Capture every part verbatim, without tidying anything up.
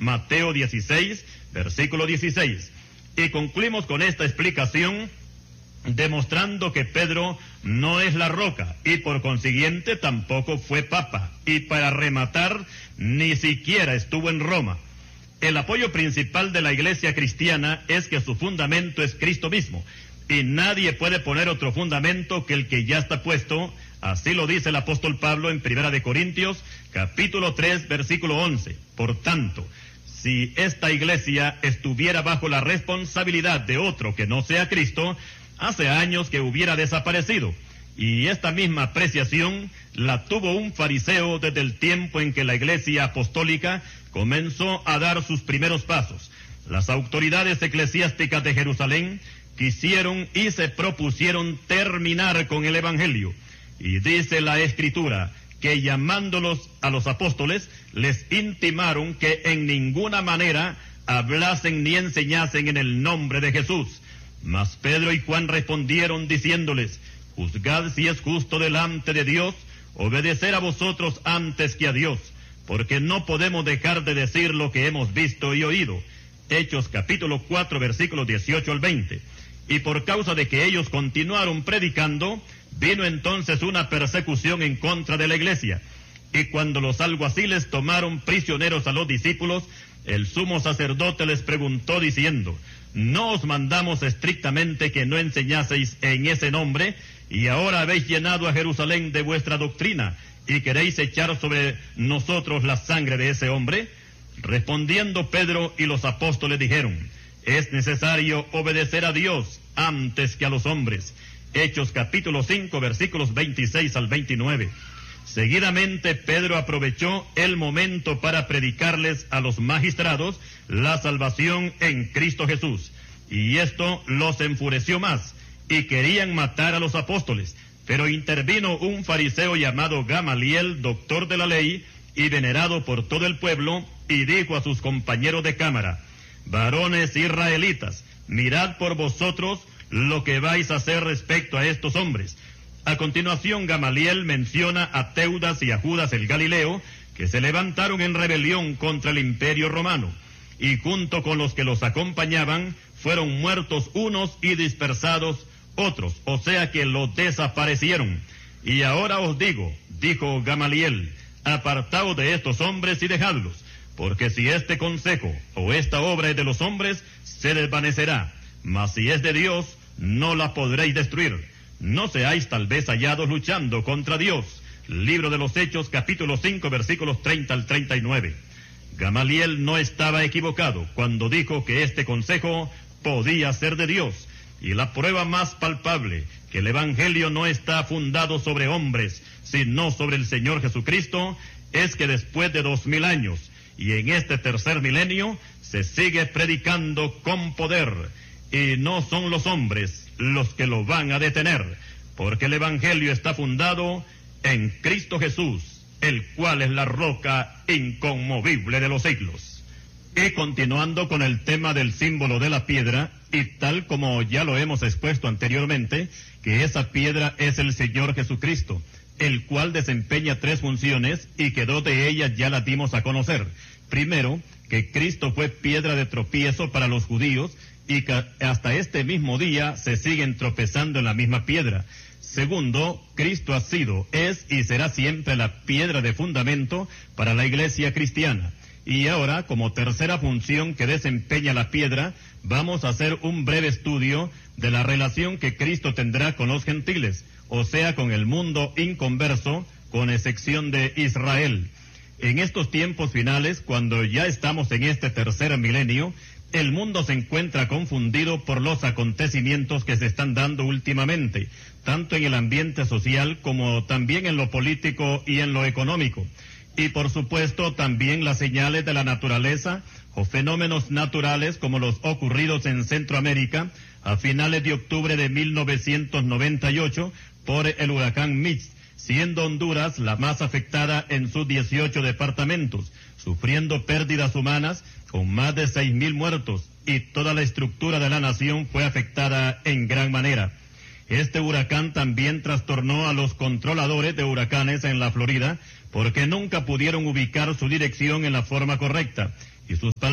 Mateo dieciséis, versículo dieciséis. Y concluimos con esta explicación, demostrando que Pedro no es la roca, y por consiguiente tampoco fue papa, y para rematar, ni siquiera estuvo en Roma. El apoyo principal de la iglesia cristiana es que su fundamento es Cristo mismo, y nadie puede poner otro fundamento que el que ya está puesto. Así lo dice el apóstol Pablo en Primera de Corintios, capítulo tres, versículo once. Por tanto, si esta iglesia estuviera bajo la responsabilidad de otro que no sea Cristo, hace años que hubiera desaparecido. Y esta misma apreciación la tuvo un fariseo desde el tiempo en que la iglesia apostólica comenzó a dar sus primeros pasos. Las autoridades eclesiásticas de Jerusalén quisieron y se propusieron terminar con el evangelio. Y dice la Escritura que llamándolos a los apóstoles, les intimaron que en ninguna manera hablasen ni enseñasen en el nombre de Jesús. Mas Pedro y Juan respondieron diciéndoles: juzgad si es justo delante de Dios obedecer a vosotros antes que a Dios, porque no podemos dejar de decir lo que hemos visto y oído. Hechos capítulo cuatro, versículos dieciocho al veinte. Y por causa de que ellos continuaron predicando, vino entonces una persecución en contra de la iglesia. Y cuando los alguaciles tomaron prisioneros a los discípulos, el sumo sacerdote les preguntó diciendo: ¿no os mandamos estrictamente que no enseñaseis en ese nombre? Y ahora habéis llenado a Jerusalén de vuestra doctrina, y queréis echar sobre nosotros la sangre de ese hombre. Respondiendo Pedro y los apóstoles dijeron: es necesario obedecer a Dios antes que a los hombres. Hechos capítulo cinco, versículos veintiséis al veintinueve. Seguidamente Pedro aprovechó el momento para predicarles a los magistrados la salvación en Cristo Jesús. Y esto los enfureció más, y querían matar a los apóstoles. Pero intervino un fariseo llamado Gamaliel, doctor de la ley, y venerado por todo el pueblo, y dijo a sus compañeros de cámara: varones israelitas, mirad por vosotros lo que vais a hacer respecto a estos hombres. A continuación, Gamaliel menciona a Teudas y a Judas el Galileo, que se levantaron en rebelión contra el imperio romano, y junto con los que los acompañaban, fueron muertos unos y dispersados otros, o sea que los desaparecieron. Y ahora os digo, dijo Gamaliel, apartaos de estos hombres y dejadlos, porque si este consejo o esta obra es de los hombres, se desvanecerá, mas si es de Dios, no la podréis destruir. No seáis tal vez hallados luchando contra Dios. Libro de los Hechos, capítulo cinco, versículos treinta al treinta y nueve. Gamaliel no estaba equivocado cuando dijo que este consejo podía ser de Dios. Y la prueba más palpable que el Evangelio no está fundado sobre hombres, sino sobre el Señor Jesucristo, es que después de dos mil años, y en este tercer milenio, se sigue predicando con poder, y no son los hombres los que lo van a detener, porque el Evangelio está fundado en Cristo Jesús, el cual es la roca inconmovible de los siglos. Y continuando con el tema del símbolo de la piedra, y tal como ya lo hemos expuesto anteriormente, que esa piedra es el Señor Jesucristo, el cual desempeña tres funciones, y que dos de ellas ya las dimos a conocer. Primero, que Cristo fue piedra de tropiezo para los judíos, y que hasta este mismo día se siguen tropezando en la misma piedra. Segundo, Cristo ha sido, es y será siempre la piedra de fundamento para la iglesia cristiana. Y ahora, como tercera función que desempeña la piedra, vamos a hacer un breve estudio de la relación que Cristo tendrá con los gentiles, o sea, con el mundo inconverso, con excepción de Israel. En estos tiempos finales, cuando ya estamos en este tercer milenio, el mundo se encuentra confundido por los acontecimientos que se están dando últimamente, tanto en el ambiente social como también en lo político y en lo económico. Y por supuesto también las señales de la naturaleza o fenómenos naturales como los ocurridos en Centroamérica a finales de octubre de mil novecientos noventa y ocho por el huracán Mitch, siendo Honduras la más afectada en sus dieciocho departamentos, sufriendo pérdidas humanas con más de seis mil muertos, y toda la estructura de la nación fue afectada en gran manera. Este huracán también trastornó a los controladores de huracanes en la Florida, porque nunca pudieron ubicar su dirección en la forma correcta, y sus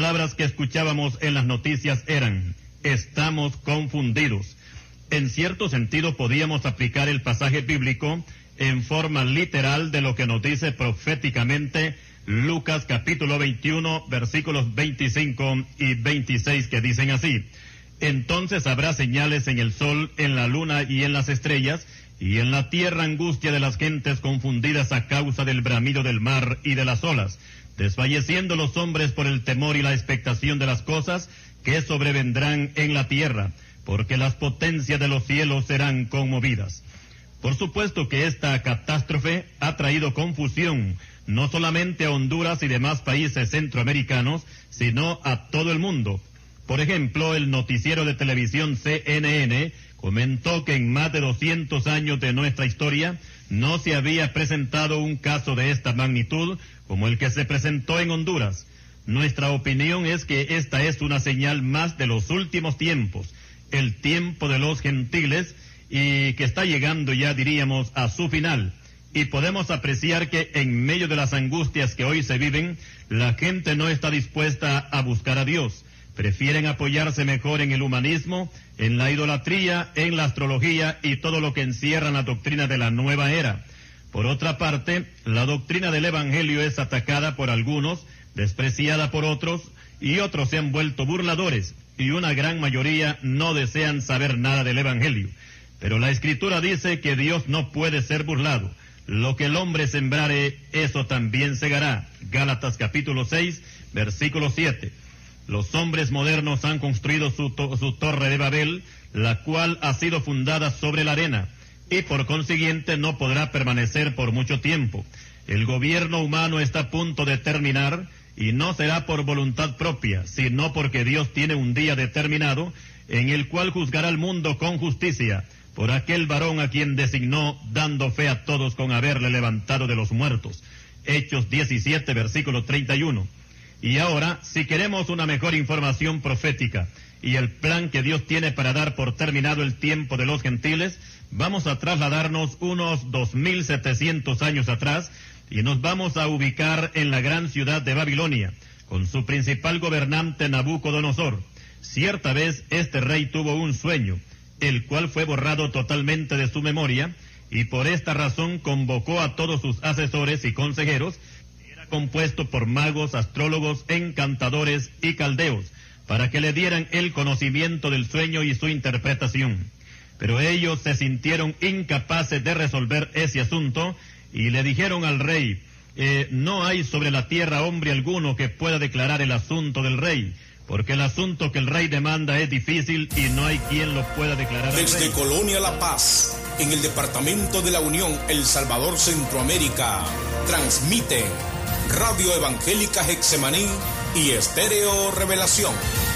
palabras que escuchábamos en las noticias eran: estamos confundidos. En cierto sentido podíamos aplicar el pasaje bíblico en forma literal de lo que nos dice proféticamente Lucas capítulo veintiuno, versículos veinticinco y veintiséis, que dicen así: entonces habrá señales en el sol, en la luna y en las estrellas, y en la tierra angustia de las gentes confundidas a causa del bramido del mar y de las olas, desfalleciendo los hombres por el temor y la expectación de las cosas que sobrevendrán en la tierra, porque las potencias de los cielos serán conmovidas. Por supuesto que esta catástrofe ha traído confusión, no solamente a Honduras y demás países centroamericanos, sino a todo el mundo. Por ejemplo, el noticiero de televisión C N N comentó que en más de doscientos años de nuestra historia no se había presentado un caso de esta magnitud como el que se presentó en Honduras. Nuestra opinión es que esta es una señal más de los últimos tiempos, el tiempo de los gentiles, y que está llegando ya, diríamos, a su final. Y podemos apreciar que en medio de las angustias que hoy se viven, la gente no está dispuesta a buscar a Dios. Prefieren apoyarse mejor en el humanismo, en la idolatría, en la astrología y todo lo que encierra la doctrina de la nueva era. Por otra parte, la doctrina del Evangelio es atacada por algunos, despreciada por otros, y otros se han vuelto burladores, y una gran mayoría no desean saber nada del Evangelio. Pero la Escritura dice que Dios no puede ser burlado. Lo que el hombre sembrare, eso también segará. Gálatas capítulo seis, versículo siete. Los hombres modernos han construido su, to- su torre de Babel, la cual ha sido fundada sobre la arena, y por consiguiente no podrá permanecer por mucho tiempo. El gobierno humano está a punto de terminar, y no será por voluntad propia, sino porque Dios tiene un día determinado, en el cual juzgará al mundo con justicia, por aquel varón a quien designó, dando fe a todos con haberle levantado de los muertos. Hechos diecisiete, versículo treinta y uno. Y ahora, si queremos una mejor información profética y el plan que Dios tiene para dar por terminado el tiempo de los gentiles, vamos a trasladarnos unos dos mil setecientos años atrás y nos vamos a ubicar en la gran ciudad de Babilonia, con su principal gobernante Nabucodonosor. Cierta vez este rey tuvo un sueño, el cual fue borrado totalmente de su memoria, y por esta razón convocó a todos sus asesores y consejeros, que era compuesto por magos, astrólogos, encantadores y caldeos, para que le dieran el conocimiento del sueño y su interpretación. Pero ellos se sintieron incapaces de resolver ese asunto, y le dijeron al rey: eh, no hay sobre la tierra hombre alguno que pueda declarar el asunto del rey, porque el asunto que el rey demanda es difícil y no hay quien lo pueda declarar. Desde Colonia La Paz, en el departamento de la Unión, El Salvador, Centroamérica, transmiten Radio Evangélica Getsemaní y Estéreo Revelación.